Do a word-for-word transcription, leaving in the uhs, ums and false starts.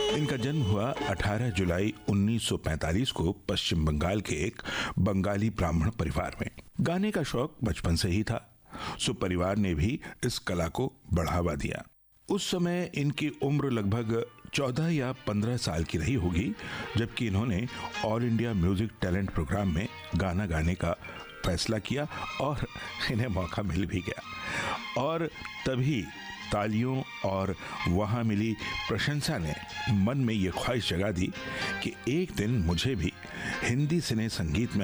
इनका जन्म हुआ अठारह जुलाई उन्नीस सौ पैंतालीस को पश्चिम बंगाल के एक बंगाली ब्राह्मण परिवार में। गाने का शौक बचपन से ही था, सो परिवार ने भी इस कला को बढ़ावा दिया। उस समय इनकी उम्र लगभग चौदह या पंद्रह साल की रही होगी, जबकि इन्होंने all India music talent programme में गाना गाने का फैसला किया और इन्हें मौका मिल भी गया। और तभी तालियों और वहाँ मिली प्रशंसा ने मन में ये ख्वाहिश जगा दी कि एक दिन मुझे भी हिंदी सिने संगीत में